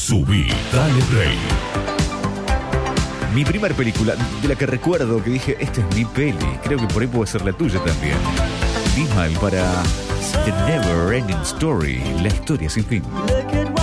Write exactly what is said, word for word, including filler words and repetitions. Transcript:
Subí, dale play. Mi primer película, de la que recuerdo que dije, esta es mi peli. Creo que por ahí puede ser la tuya también. Dismal para The Never Ending Story, la historia sin fin.